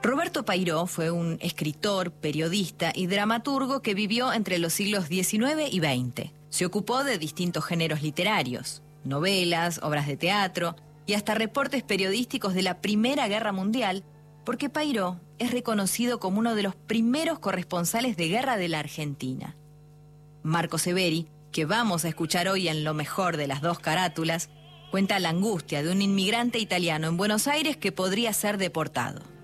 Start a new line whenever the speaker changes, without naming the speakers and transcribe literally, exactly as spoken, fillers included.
Roberto Pairó fue un escritor, periodista y dramaturgo que vivió entre los siglos diecinueve y veinte. Se ocupó de distintos géneros literarios, novelas, obras de teatro y hasta reportes periodísticos de la Primera Guerra Mundial, porque Pairó es reconocido como uno de los primeros corresponsales de guerra de la Argentina. Marco Severi, que vamos a escuchar hoy en Lo Mejor de las Dos Carátulas, cuenta la angustia de un inmigrante italiano en Buenos Aires que podría ser deportado.